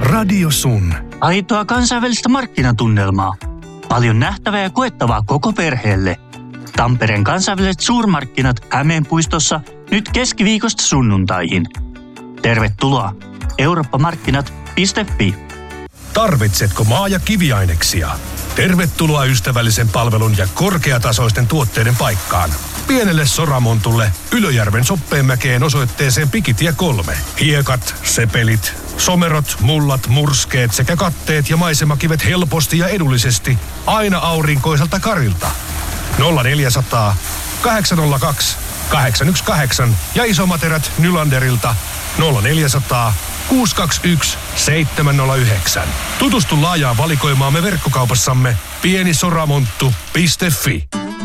Radio Sun. Aitoa kansainvälistä markkinatunnelmaa. Paljon nähtävää ja koettavaa koko perheelle. Tampereen kansainväliset suurmarkkinat Hämeenpuistossa nyt keskiviikosta sunnuntaihin. Tervetuloa eurooppamarkkinat.fi. Tarvitsetko maa- ja kiviaineksia? Tervetuloa ystävällisen palvelun ja korkeatasoisten tuotteiden paikkaan. Pienelle Soramontulle Ylöjärven Soppeenmäkeen osoitteeseen Pikitie 3. Hiekat, sepelit, somerot, mullat, murskeet sekä katteet ja maisemakivet helposti ja edullisesti aina aurinkoiselta Karilta. 0400 802 818 ja isomaterät Nylanderilta 0400 621 709. Tutustu laajaan valikoimaamme verkkokaupassamme pienisoramonttu.fi.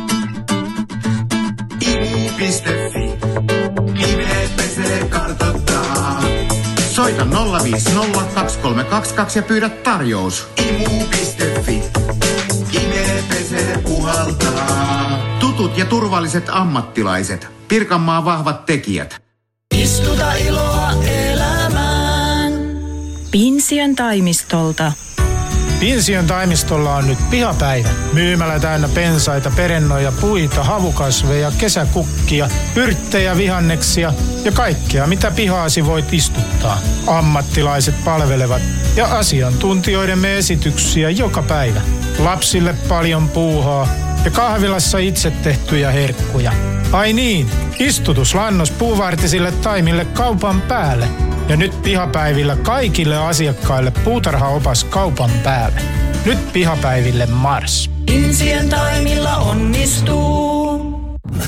Imu.fi. Ihminen pesee kartoittaa. Soita 050 2322 ja pyydä tarjous. Imu.fi. Ihminen pesee puhaltaa. Tutut ja turvalliset ammattilaiset. Pirkanmaan vahvat tekijät. Istuta iloa elämään. Pinsiön toimistolta. Pinsiön toimistolla on nyt pihapäivä. Myymälä täynnä pensaita, perennoja, puita, havukasveja, kesäkukkia, yrttejä, vihanneksia ja kaikkea, mitä pihaasi voit istuttaa. Ammattilaiset palvelevat ja asiantuntijoidemme esityksiä joka päivä. Lapsille paljon puuhaa ja kahvilassa itse tehtyjä herkkuja. Ai niin, istutuslannos puuvartisille taimille kaupan päälle. Ja nyt pihapäivillä kaikille asiakkaille puutarhaopas kaupan päälle. Nyt pihapäiville Mars. Insien taimilla onnistuu.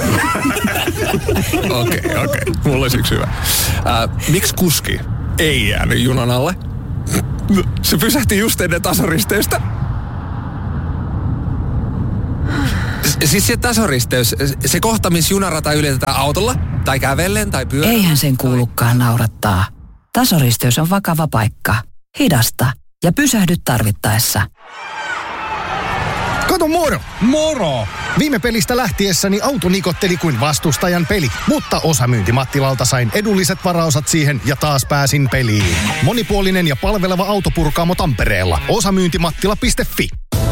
Okei. Mulla olisi yksi hyvä. Miksi kuski ei jäänyt junan alle? Se pysähti just ennen tasoristeystä. Siis se tasoristeys, se kohta, missä junarata ylitetään autolla, tai kävellen, tai pyörällä. Eihän sen kuulukaan naurattaa. Tasoristeys on vakava paikka. Hidasta ja pysähdy tarvittaessa. Kato Moro! Moro! Viime pelistä lähtiessäni auto nikotteli kuin vastustajan peli, mutta osamyynti Mattilalta sain edulliset varaosat siihen ja taas pääsin peliin. Monipuolinen ja palveleva autopurkaamo Tampereella. Osamyyntimattila.fi.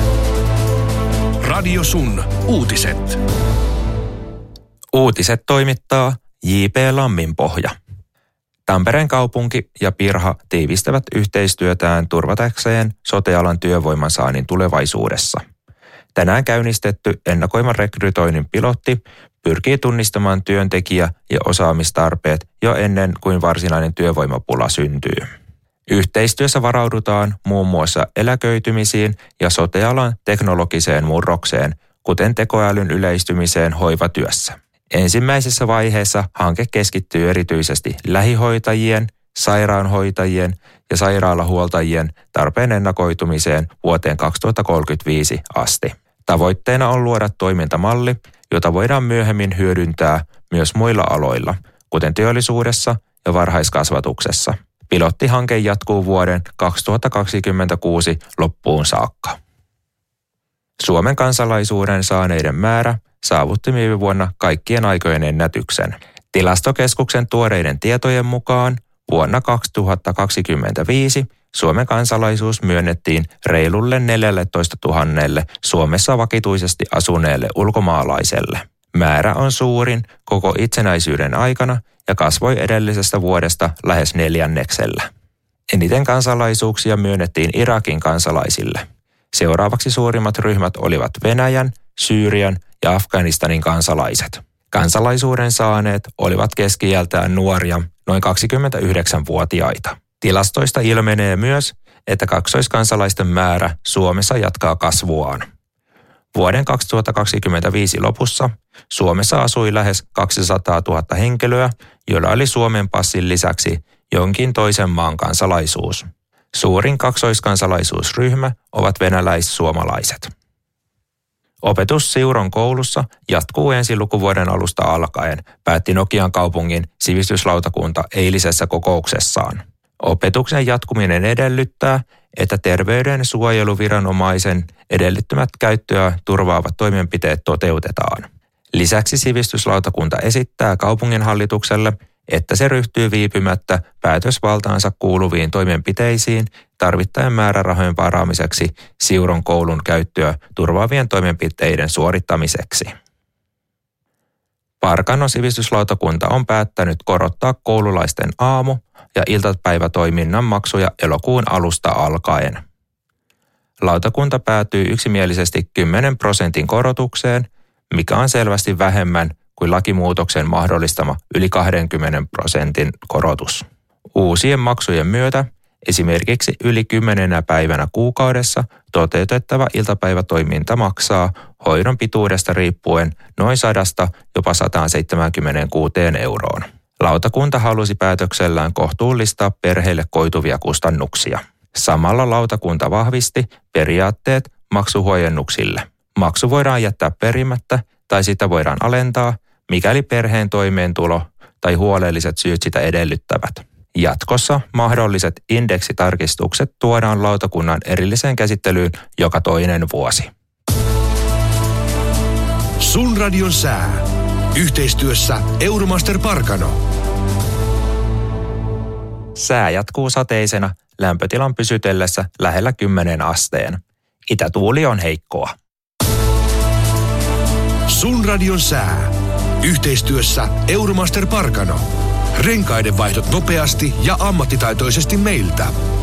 Radio Sun. Uutiset. Uutiset toimittaa J.P. Lamminpohja. Tampereen kaupunki ja Pirha tiivistävät yhteistyötään turvatakseen sote-alan työvoiman saannin tulevaisuudessa. Tänään käynnistetty ennakoivan rekrytoinnin pilotti pyrkii tunnistamaan työntekijä- ja osaamistarpeet jo ennen kuin varsinainen työvoimapula syntyy. Yhteistyössä varaudutaan muun muassa eläköitymisiin ja sote-alan teknologiseen murrokseen, kuten tekoälyn yleistymiseen hoivatyössä. Ensimmäisessä vaiheessa hanke keskittyy erityisesti lähihoitajien, sairaanhoitajien ja sairaalahuoltajien tarpeen ennakoitumiseen vuoteen 2035 asti. Tavoitteena on luoda toimintamalli, jota voidaan myöhemmin hyödyntää myös muilla aloilla, kuten teollisuudessa ja varhaiskasvatuksessa. Pilottihanke jatkuu vuoden 2026 loppuun saakka. Suomen kansalaisuuden saaneiden määrä saavutti viime vuonna kaikkien aikojen ennätyksen. Tilastokeskuksen tuoreiden tietojen mukaan vuonna 2025 Suomen kansalaisuus myönnettiin reilulle 14 000 Suomessa vakituisesti asuneelle ulkomaalaiselle. Määrä on suurin koko itsenäisyyden aikana ja kasvoi edellisestä vuodesta lähes 4. Eniten kansalaisuuksia myönnettiin Irakin kansalaisille. Seuraavaksi suurimmat ryhmät olivat Venäjän, Syyrian ja Afganistanin kansalaiset. Kansalaisuuden saaneet olivat keski-iältään nuoria, noin 29-vuotiaita. Tilastoista ilmenee myös, että kaksoiskansalaisten määrä Suomessa jatkaa kasvuaan. Vuoden 2025 lopussa Suomessa asui lähes 200 000 henkilöä, joilla oli Suomen passin lisäksi jonkin toisen maan kansalaisuus. Suurin kaksoiskansalaisuusryhmä ovat venäläis-suomalaiset. Opetus Siuron koulussa jatkuu ensi lukuvuoden alusta alkaen, päätti Nokian kaupungin sivistyslautakunta eilisessä kokouksessaan. Opetuksen jatkuminen edellyttää, että terveydensuojeluviranomaisen edellyttämät käyttöä turvaavat toimenpiteet toteutetaan. Lisäksi sivistyslautakunta esittää kaupunginhallitukselle, että se ryhtyy viipymättä päätösvaltaansa kuuluviin toimenpiteisiin tarvittaen määrärahojen varaamiseksi Siuron koulun käyttöä turvaavien toimenpiteiden suorittamiseksi. Parkanon sivistyslautakunta on päättänyt korottaa koululaisten aamu- ja iltapäivätoiminnan maksuja elokuun alusta alkaen. Lautakunta päätyy yksimielisesti 10% korotukseen, mikä on selvästi vähemmän kuin lakimuutoksen mahdollistama yli 20% korotus. Uusien maksujen myötä esimerkiksi yli 10 päivänä kuukaudessa toteutettava iltapäivätoiminta maksaa hoidon pituudesta riippuen noin 100 jopa 176 euroon. Lautakunta halusi päätöksellään kohtuullistaa perheille koituvia kustannuksia. Samalla lautakunta vahvisti periaatteet maksuhuojennuksille. Maksu voidaan jättää perimättä tai sitä voidaan alentaa, mikäli perheen toimeentulo tai huolelliset syyt sitä edellyttävät. Jatkossa mahdolliset indeksitarkistukset tuodaan lautakunnan erilliseen käsittelyyn joka toinen vuosi. Sun radion sää. Yhteistyössä Euromaster Parkano. Sää jatkuu sateisena lämpötilan pysytellessä lähellä 10 asteen. Itätuuli on heikkoa. Sun radion sää. Yhteistyössä Euromaster Parkano. Renkaiden vaihdot nopeasti ja ammattitaitoisesti meiltä.